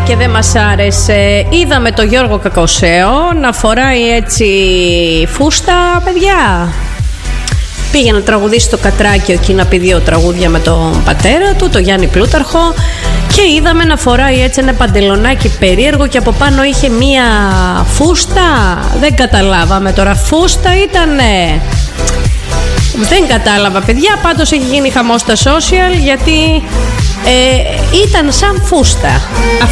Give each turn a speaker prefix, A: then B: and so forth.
A: και δεν μας άρεσε. Είδαμε το Γιώργο Κακοσέο να φοράει έτσι φούστα, παιδιά. Πήγε να τραγουδήσει στο Κατράκιο εκεί, να πει 2 τραγούδια με τον πατέρα του, το Γιάννη Πλούταρχο. Και είδαμε να φοράει έτσι ένα παντελονάκι περίεργο και από πάνω είχε μία φούστα. Δεν καταλάβαμε τώρα, φούστα ήτανε. Δεν κατάλαβα, παιδιά. Πάντως έχει γίνει χαμός στα social γιατί ήταν σαν φούστα.